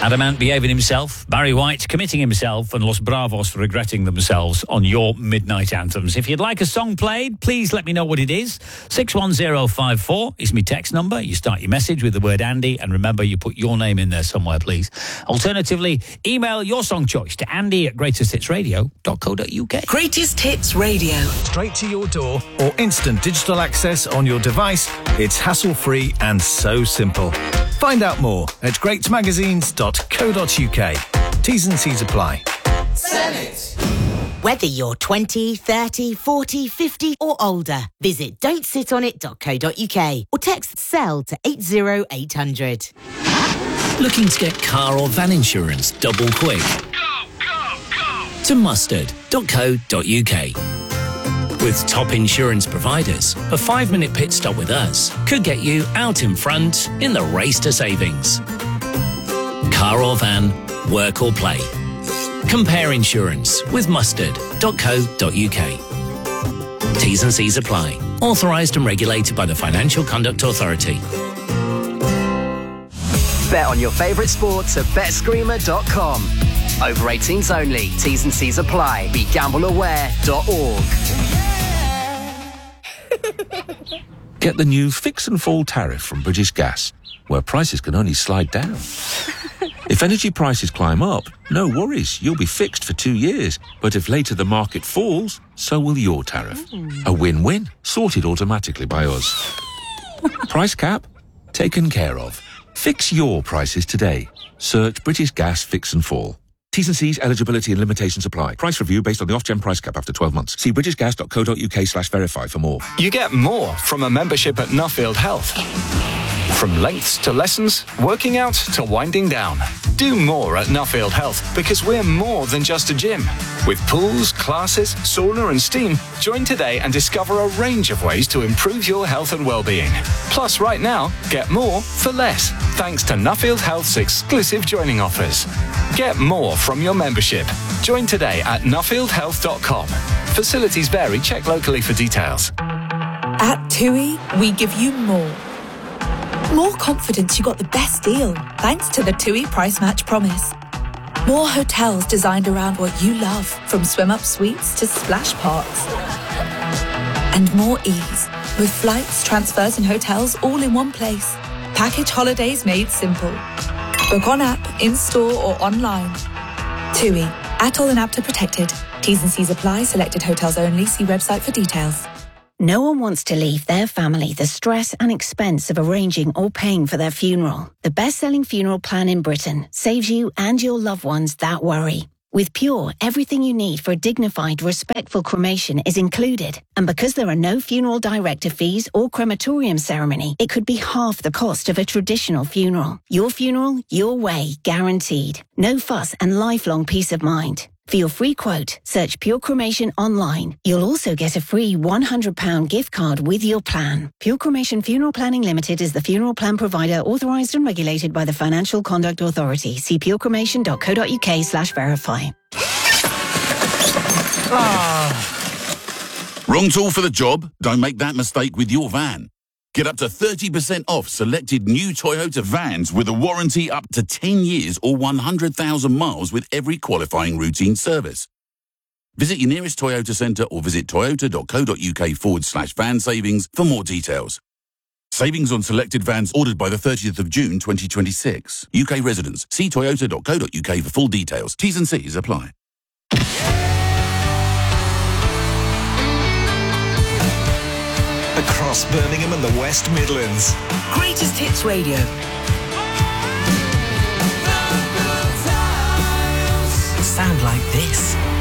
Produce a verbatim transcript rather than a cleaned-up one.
Adamant behaving himself, Barry White committing himself, and Los Bravos regretting themselves on your Midnight Anthems. If you'd like a song played, please let me know what it is. six one zero five four is my text number. You start your message with the word Andy, and remember, you put your name in there somewhere, please. Alternatively, email your song choice to andy at greatest hits radio dot co dot uk. Greatest Hits Radio. Straight to your door or instant digital access on your device. It's hassle-free and so simple. Find out more at great magazines dot co dot uk. T's and C's apply. Senate. Whether you're twenty, thirty, forty, fifty or older, visit don't sit on it dot co dot uk or text SELL to eight zero eight hundred. Looking to get car or van insurance double quick? Go, go, go! To mustard dot co dot uk. With top insurance providers, a five-minute pit stop with us could get you out in front in the race to savings. Car or van, work or play. Compare insurance with mustard dot co dot uk. T's and C's apply. Authorised and regulated by the Financial Conduct Authority. Bet on your favourite sports at bet screamer dot com. Over eighteens only. T's and C's apply. Be gamble aware dot org. Get the new Fix and Fall tariff from British Gas, where prices can only slide down. If energy prices climb up, no worries, you'll be fixed for two years. But if later the market falls, so will your tariff. A win-win, sorted automatically by us. Price cap? Taken care of. Fix your prices today. Search British Gas Fix and Fall. T's and C's, eligibility and limitations apply. Price review based on the off-gen price cap after twelve months. See british gas dot co dot uk slash verify for more. You get more from a membership at Nuffield Health. From lengths to lessons, working out to winding down. Do more at Nuffield Health because we're more than just a gym. With pools, classes, sauna and steam, join today and discover a range of ways to improve your health and well-being. Plus, right now, get more for less, thanks to Nuffield Health's exclusive joining offers. Get more from your membership. Join today at nuffield health dot com. Facilities vary. Check locally for details. At TUI, we give you more. More confidence you got the best deal, thanks to the TUI Price Match Promise. More hotels designed around what you love, from swim-up suites to splash parks. And more ease, with flights, transfers and hotels all in one place. Package holidays made simple. Book on app, in-store or online. TUI, Atoll and APTA protected. T's and C's apply. Selected hotels only. See website for details. No one wants to leave their family the stress and expense of arranging or paying for their funeral. The best-selling funeral plan in Britain saves you and your loved ones that worry. With Pure, everything you need for a dignified, respectful cremation is included. And because there are no funeral director fees or crematorium ceremony, it could be half the cost of a traditional funeral. Your funeral, your way, guaranteed. No fuss and lifelong peace of mind. For your free quote, search Pure Cremation online. You'll also get a free one hundred pounds gift card with your plan. Pure Cremation Funeral Planning Limited is the funeral plan provider authorised and regulated by the Financial Conduct Authority. See pure cremation dot co dot uk slash verify. Ah. Wrong tool for the job? Don't make that mistake with your van. Get up to thirty percent off selected new Toyota vans with a warranty up to ten years or one hundred thousand miles with every qualifying routine service. Visit your nearest Toyota centre or visit toyota dot co dot uk forward slash van savings for more details. Savings on selected vans ordered by the thirtieth of June twenty twenty-six. U K residents, see toyota dot co dot uk for full details. T's and C's apply. Across Birmingham and the West Midlands. Greatest Hits Radio. Sound like this.